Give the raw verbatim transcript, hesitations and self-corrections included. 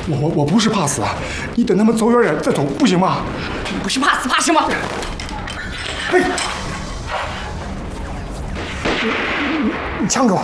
我我我不是怕死，你等他们走远点再走，不行吗？ 你不是怕死怕什么？ 哎，你你枪给我！